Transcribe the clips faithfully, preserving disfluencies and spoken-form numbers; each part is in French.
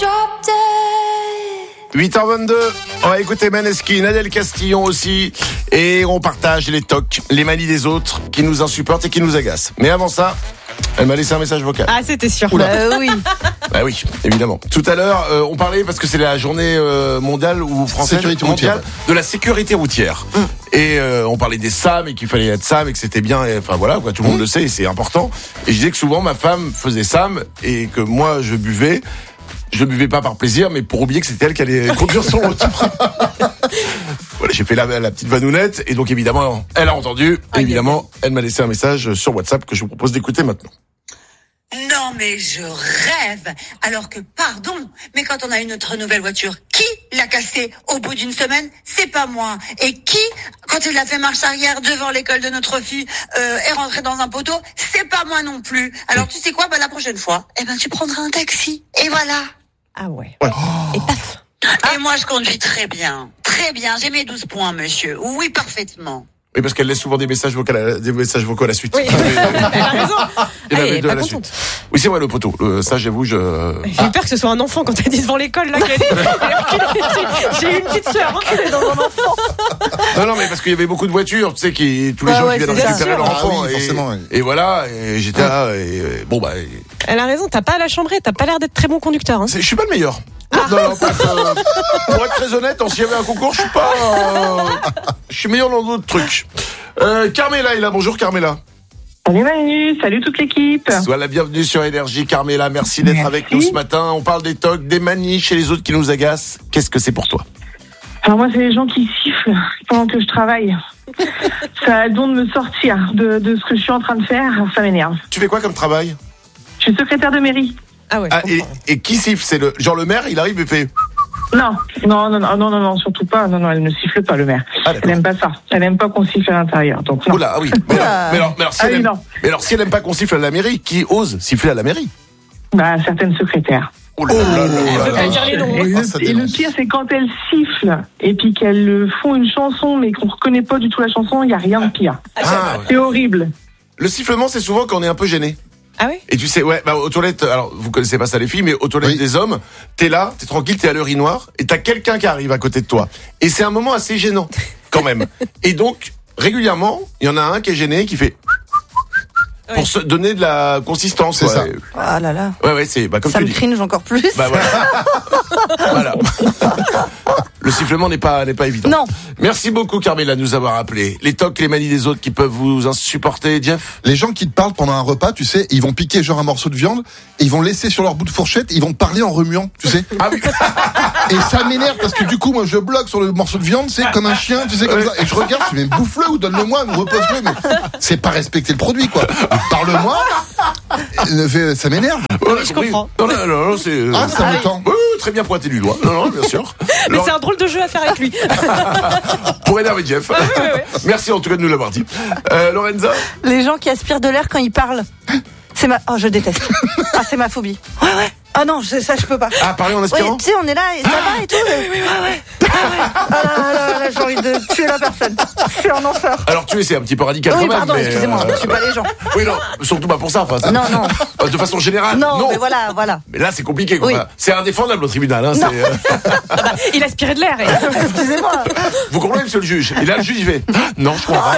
huit heures vingt-deux, on va écouter Maneskin, Adèle Castillon aussi, et on partage les tocs, les manies des autres qui nous insupportent et qui nous agacent. Mais avant ça, elle m'a laissé un message vocal. Ah, c'était sûr. Bah oui. Bah oui, évidemment. Tout à l'heure, euh, on parlait, parce que c'est la journée euh, mondiale ou française Sécurité mondiale routière. de la sécurité routière. Mmh. Et euh, on parlait des S A M et qu'il fallait être S A M et que c'était bien. Et, enfin voilà, quoi, tout le monde mmh. le sait et c'est important. Et je disais que souvent ma femme faisait S A M et que moi je buvais. Je buvais pas par plaisir, mais pour oublier que c'était elle qui allait conduire son retour. Voilà, j'ai fait la, la petite vanounette et donc évidemment, elle a entendu. Et évidemment, elle m'a laissé un message sur WhatsApp que je vous propose d'écouter maintenant. Non mais je rêve. Alors que pardon, mais quand on a une autre nouvelle voiture, qui l'a cassée au bout d'une semaine? C'est pas moi. Et qui, quand il a fait marche arrière devant l'école de notre fille, euh, est rentré dans un poteau? C'est pas moi non plus. Alors tu sais quoi? Bah la prochaine fois, eh ben tu prendras un taxi. Et voilà. Ah ouais. Ouais. Et paf. Et moi je conduis très bien. Très bien. J'ai mes douze points, monsieur. Oui, parfaitement. Oui, parce qu'elle laisse souvent des messages vocaux à la, des messages vocaux à la suite. Oui, elle a raison. Il y en Ah, avait elle est deux pas à la contente. suite. Oui, c'est vrai, le poteau. Euh, ça, j'avoue, je... J'ai eu peur que ce soit un enfant quand elle dit devant l'école, là, qu'elle est reculée. J'ai eu une petite sœur reculée dans un enfant. Non, non, mais parce qu'il y avait beaucoup de voitures, tu sais, qui, tous les Bah gens ouais, qui viennent c'est récupérer ça. leur Ah enfant. oui, et, forcément, oui. et voilà, et j'étais là, et euh, bon, bah, Elle a raison, t'as pas à la chambrer, t'as pas l'air d'être très bon conducteur. Hein. c'est- je suis pas le meilleur. Non, non, pour, être, euh, pour être très honnête, s'il y avait un concours, je suis pas, euh, je suis meilleur dans d'autres trucs. Euh, Carmela est là, bonjour Carmela. Salut Manu, salut toute l'équipe. Sois la bienvenue sur Énergie, Carmela, merci d'être Merci. avec nous ce matin. On parle des tocs, des manies chez les autres qui nous agacent. Qu'est-ce que c'est pour toi? Alors moi, c'est les gens qui sifflent pendant que je travaille. Ça a le don de me sortir de, de ce que je suis en train de faire, ça m'énerve. Tu fais quoi comme travail? Je suis secrétaire de mairie. Ah ouais, je Ah, et, comprends. et qui siffle? C'est le genre le maire, il arrive et fait. Non, non, non, non, non, non, non, surtout pas. Non, non, elle ne siffle pas, le maire. Ah, Elle d'accord. aime pas ça. Elle aime pas qu'on siffle à l'intérieur. Donc non. Oula, ah oui. Mais alors, mais alors, mais alors, si Ah elle oui, aime, non. mais alors, si elle aime pas qu'on siffle à la mairie, qui ose siffler à la mairie? Bah, certaines secrétaires. Oh là là là là Elle là veut pas là. dire les noms. Et, hein. le, Ah, ça et le dénonce. pire, c'est quand elles sifflent et puis qu'elles euh, font une chanson, mais qu'on reconnaît pas du tout la chanson, il y a rien de pire. Ah, ouais. C'est horrible. Le sifflement, c'est souvent quand on est un peu gêné. Ah oui. Et tu sais, ouais, bah, aux toilettes, alors, vous connaissez pas ça les filles, mais aux toilettes Oui. des hommes, t'es là, t'es tranquille, t'es à l'urinoir, et t'as quelqu'un qui arrive à côté de toi. Et c'est un moment assez gênant, quand même. Et donc, régulièrement, il y en a un qui est gêné, qui fait, pour Ouais. se donner de la consistance. C'est ouais. ça. Ah là là. Ouais, ouais, c'est, bah, comme Ça tu me dis. cringe encore plus. Bah, voilà. Voilà. Le sifflement n'est pas, n'est pas évident. Non. Merci beaucoup, Carmela, de nous avoir appelé. Les tocs, les manies des autres qui peuvent vous insupporter, Jeff? Les gens qui te parlent pendant un repas, tu sais, ils vont piquer genre un morceau de viande, et ils vont le laisser sur leur bout de fourchette, et ils vont parler en remuant, tu sais. Ah oui. Et ça m'énerve parce que du coup, moi, je bloque sur le morceau de viande, c'est comme un chien, tu sais, comme ça. Et je regarde, je fais, mais bouffe-le ou donne-le-moi, ou repose-le, mais c'est pas respecter le produit, quoi. Parle-moi. Euh, fait- Ça m'énerve. On a je compris. comprends. Non, non, non, non, c'est, euh, Ah, ça me tend. oui, très bien pointé du doigt. Non, non, bien sûr. Mais Alors, c'est un drôle de jeu à faire avec lui. pour énerver Jeff. ouais, ouais. Merci en tout cas de nous l'avoir dit. Euh, Lorenza? Les gens qui aspirent de l'air quand ils parlent. C'est ma. Oh, je déteste. Ah, c'est ma phobie. Ouais, ouais. Ah non, je- ça, je peux pas. Ah, pareil en Oui, aspirant? tu sais, on est là et ça va et tout. Oui, oui, ouais, ouais. Ah ouais. Ah là là là là, j'ai envie de tuer la personne. C'est un enfer. Alors tu es, c'est un petit peu radical Oui, quand même. pardon, mais, excusez-moi, euh, je suis pas les gens. Oui, non, surtout pas pour ça. Enfin, ça- Non, non. Euh, De façon générale, Non, non. mais voilà, voilà. Mais là, c'est compliqué. Quoi. Oui. Enfin, c'est indéfendable au tribunal. Hein, c'est, euh, Il aspirait de l'air. Et... Excusez-moi. Vous comprenez, monsieur le juge? Et là, le juge, il fait ah, non, je crois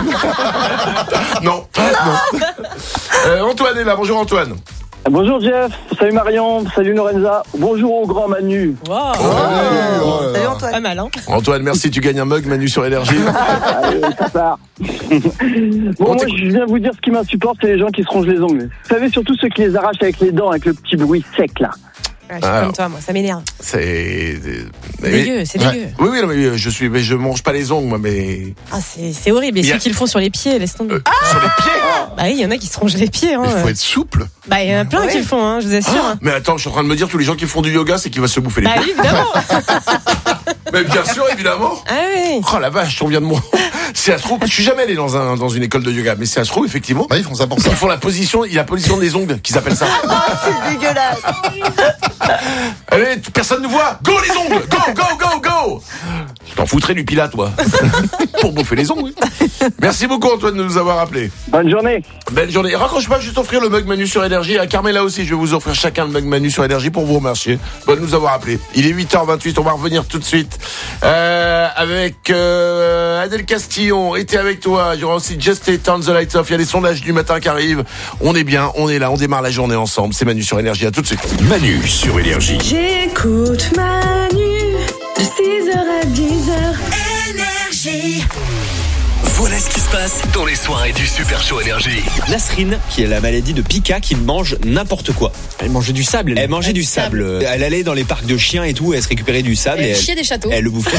pas. non, non. Euh, Antoine est là. Bonjour, Antoine. Bonjour Jeff, salut Marion, salut Lorenza, bonjour au grand Manu. Wow. Salut, oh là Salut là. Antoine. Pas mal, hein. Antoine, merci. Tu gagnes un mug, Manu sur Énergie. Allez, ça part. Bon, Bon, moi t'écoutes. je viens vous dire ce qui m'insupporte, c'est les gens qui se rongent les ongles. Vous savez, surtout ceux qui les arrachent avec les dents, avec le petit bruit sec là. Ouais, je suis Alors. comme toi, moi, ça m'énerve. C'est mais- Dégueu, c'est Ouais. dégueu. Oui, oui, non, mais je suis, mais je mange pas les ongles, moi, mais Ah, c'est c'est horrible. Et Il y a- ceux qui le font sur les pieds, laisse tomber. euh, sur les pieds. Bah oui, il y en a qui se rongent les pieds. Hein. Il faut être souple. Bah, il y en a plein Ouais. qui le font, hein, je vous assure. hein. Mais attends, je suis en train de me dire tous les gens qui font du yoga, c'est qu'il va se bouffer les Bah pieds. évidemment. Mais bien sûr, évidemment. Ah oui. Oh la vache, on vient de moi. Si ça se trouve, je suis jamais allé dans un dans une école de yoga, mais si ça se trouve effectivement, Bah, ils font ça pour ça. ils font la position, il y a la position des ongles qu'ils appellent ça. Ah, c'est dégueulasse. Allez, personne ne voit. Go les ongles, go go go go. T'en foutrais du pilat, toi. Pour bouffer les ongles. Merci beaucoup, Antoine, de nous avoir appelés. Bonne journée. Belle journée. Raccroche pas, juste offrir le mug Manu sur Énergie. À Carmela aussi, je vais vous offrir chacun le mug Manu sur Énergie pour vous remercier. Bonne de nous avoir appelés. Il est huit heures vingt-huit, on va revenir tout de suite euh, avec euh, Adèle Castillon. Était avec toi. Il y aura aussi Just Stay Turn the Lights Off. Il y a les sondages du matin qui arrivent. On est bien, on est là, on démarre la journée ensemble. C'est Manu sur Énergie. À tout de suite. Manu sur Énergie. J'écoute Manu de six heures à dix heures. Énergie. Voilà ce qui se passe dans les soirées du Super Show Énergie. Nasrine, qui a la maladie de Pika, qui mange n'importe quoi. Elle mangeait du sable. Elle, elle mangeait du sable. sable. Elle allait dans les parcs de chiens et tout, elle se récupérait du sable. Elle et chiait elle, des châteaux. Elle le bouffait.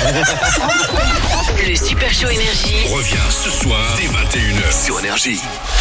Le Super Show Énergie revient ce soir dès vingt et une heures sur Énergie.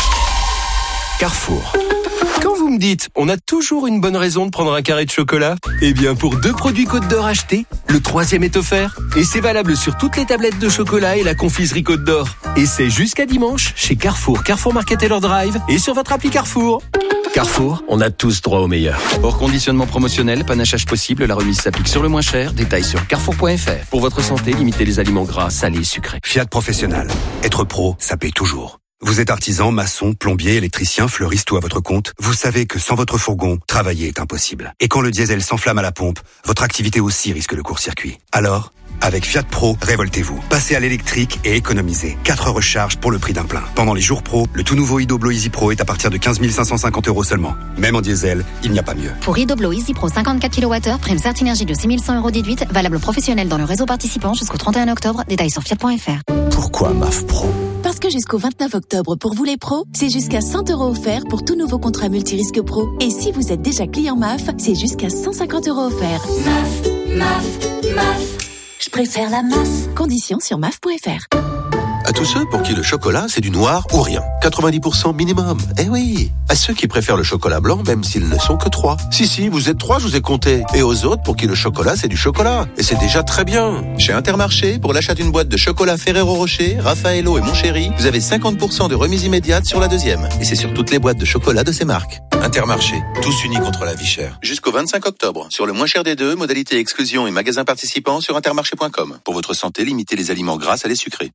Carrefour. Quand vous me dites, on a toujours une bonne raison de prendre un carré de chocolat, eh bien pour deux produits Côte d'Or achetés, le troisième est offert. Et c'est valable sur toutes les tablettes de chocolat et la confiserie Côte d'Or. Et c'est jusqu'à dimanche chez Carrefour, Carrefour Market Taylor Drive et sur votre appli Carrefour. Carrefour, on a tous droit au meilleur. Hors conditionnement promotionnel, panachage possible, la remise s'applique sur le moins cher. Détails sur carrefour point f r. Pour votre santé, limitez les aliments gras, salés et sucrés. Fiat Professionnel. Être pro, ça paye toujours. Vous êtes artisan, maçon, plombier, électricien, fleuriste ou à votre compte, vous savez que sans votre fourgon, travailler est impossible. Et quand le diesel s'enflamme à la pompe, votre activité aussi risque le court-circuit. Alors, avec Fiat Pro, révoltez-vous. Passez à l'électrique et économisez. quatre recharges pour le prix d'un plein. Pendant les jours pro, le tout nouveau Idoblo Easy Pro est à partir de quinze mille cinq cent cinquante euros seulement. Même en diesel, il n'y a pas mieux. Pour Idoblo Easy Pro cinquante-quatre kilowattheures, prime Certinergie de six mille cent euros déduite, valable professionnel dans le réseau participant jusqu'au trente et un octobre. Détails sur fiat point f r. Pourquoi M A F Pro ? Parce que jusqu'au vingt-neuf octobre, pour vous les pros, c'est jusqu'à cent euros offerts pour tout nouveau contrat multirisque pro. Et si vous êtes déjà client M A F, c'est jusqu'à cent cinquante euros offerts. M A F, M A F, M A F. Je préfère la M A F. Conditions sur M A F point f r. À tous ceux pour qui le chocolat, c'est du noir ou rien. quatre-vingt-dix pour cent minimum. Eh oui. À ceux qui préfèrent le chocolat blanc, même s'ils ne sont que trois. Si, si, vous êtes trois, je vous ai compté. Et aux autres pour qui le chocolat, c'est du chocolat. Et c'est déjà très bien. Chez Intermarché, pour l'achat d'une boîte de chocolat Ferrero Rocher, Raffaello et Mon Chéri, vous avez cinquante pour cent de remise immédiate sur la deuxième. Et c'est sur toutes les boîtes de chocolat de ces marques. Intermarché, tous unis contre la vie chère. Jusqu'au vingt-cinq octobre. Sur le moins cher des deux, modalité exclusion et magasins participants sur intermarché point com. Pour votre santé, limitez les aliments gras à les sucrés.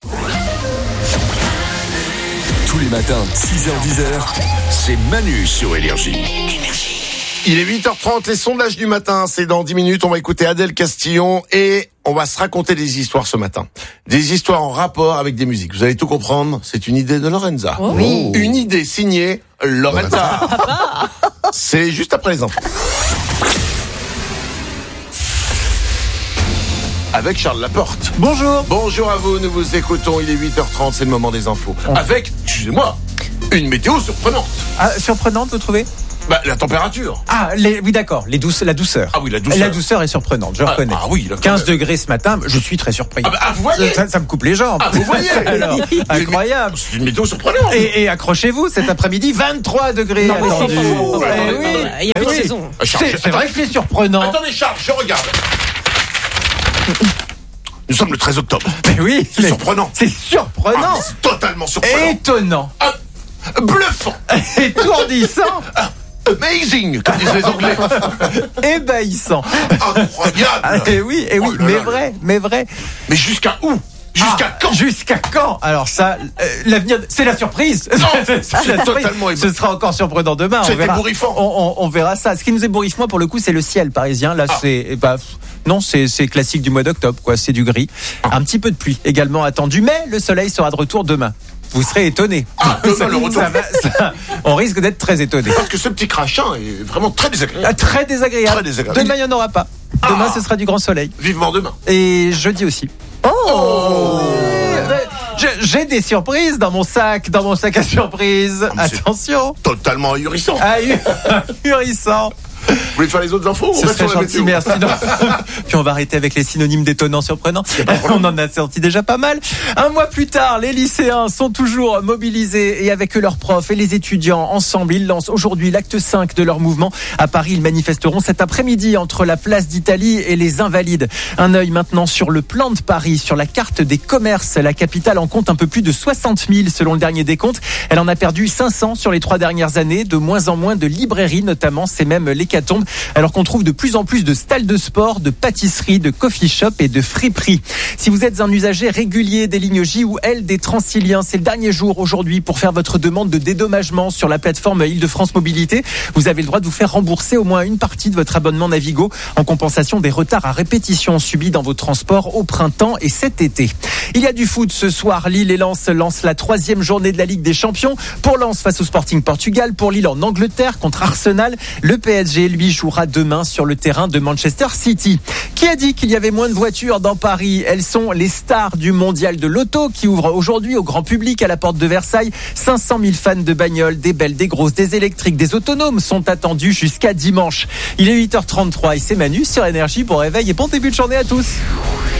Tous les matins, six heures dix heures, c'est Manu sur Énergie. Il est huit heures trente, les sondages du matin, c'est dans dix minutes, on va écouter Adèle Castillon et on va se raconter des histoires ce matin. Des histoires en rapport avec des musiques. Vous allez tout comprendre, c'est une idée de Lorenza. Oh. Oui. Une idée signée Lorenza. C'est juste après les infos. Avec Charles Laporte. Bonjour. Bonjour à vous, nous vous écoutons, il est huit heures trente, c'est le moment des infos. Oh. Avec, excusez-moi, une météo surprenante. Ah, surprenante, vous trouvez ? Bah, la température. Ah, les, oui, d'accord, les douce, la douceur. Ah oui, la douceur. La douceur est surprenante, je ah, reconnais. Ah oui, d'accord. quinze degrés ce matin, je suis très surpris. Ah, bah, ah vous voyez ça, ça me coupe les jambes. Ah, vous voyez Alors, incroyable. C'est une météo surprenante. Et, et accrochez-vous, cet après-midi, vingt-trois degrés. Non, mais attendu. c'est faux. Eh oui. Il y a plus de oui. saison. C'est, c'est vrai que c'est surprenant. Attendez, Charles, je regarde. Nous sommes le treize octobre. Mais oui. C'est surprenant. C'est surprenant. Ah, c'est totalement surprenant. Étonnant. Ah, bluffant. Étourdissant. Ah, amazing, comme disent les Anglais. Ébahissant. Incroyable. Ah, et oui, et oui, oh mais là vrai, là. mais vrai. Mais jusqu'à où? Jusqu'à ah, quand? Jusqu'à quand? Alors ça, euh, l'avenir, c'est la surprise. Non, c'est, c'est la surprise. Totalement. Ce sera encore surprenant demain. C'est on verra. ébouriffant. On, on, on verra ça. Ce qui nous ébouriffe moi, pour le coup, c'est le ciel parisien. Là, ah. c'est bah, non, c'est, c'est classique du mois d'octobre, quoi. C'est du gris. Ah. Un petit peu de pluie également attendu, mais le soleil sera de retour demain. Vous serez étonné. Ah, demain, le retour. Ça va, ça, on risque d'être très étonné. Parce que ce petit crachin est vraiment très désagréable. Ah, très désagréable. Très désagréable. Demain, il n'y en aura pas. Demain, ah. ce sera du grand soleil. Vivement demain. Et jeudi aussi. Oh, oh. J'ai des surprises dans mon sac, dans mon sac à surprise. Ah, attention. Totalement ahurissant. Ahurissant. Vous voulez faire les autres infos? Ce serait gentil, merci. Puis on va arrêter avec les synonymes d'étonnants, surprenants. On en a sorti déjà pas mal. Un mois plus tard, les lycéens sont toujours mobilisés et avec eux leurs profs et les étudiants ensemble, ils lancent aujourd'hui l'acte cinq de leur mouvement. À Paris, ils manifesteront cet après-midi entre la place d'Italie et les Invalides. Un œil maintenant sur le plan de Paris, sur la carte des commerces. La capitale en compte un peu plus de soixante mille selon le dernier décompte. Elle en a perdu cinq cents sur les trois dernières années. De moins en moins de librairies, notamment. C'est même les l'hécatombe, alors qu'on trouve de plus en plus de stalles de sport, de pâtisseries, de coffee shop et de friperies. Si vous êtes un usager régulier des lignes J ou L des Transiliens, c'est le dernier jour aujourd'hui pour faire votre demande de dédommagement sur la plateforme Île-de-France Mobilité. Vous avez le droit de vous faire rembourser au moins une partie de votre abonnement Navigo en compensation des retards à répétition subis dans vos transports au printemps et cet été. Il y a du foot ce soir. Lille et Lens lancent la troisième journée de la Ligue des Champions. Pour Lens face au Sporting Portugal, pour Lille en Angleterre contre Arsenal. Le P S G, lui, jouera demain sur le terrain de Manchester City. Qui a dit qu'il y avait moins de voitures dans Paris ? Elles sont les stars du mondial de l'auto qui ouvre aujourd'hui au grand public à la porte de Versailles. cinq cent mille fans de bagnoles, des belles, des grosses, des électriques, des autonomes sont attendus jusqu'à dimanche. Il est huit heures trente-trois et c'est Manu sur Énergie. Bon réveil et bon début de journée à tous.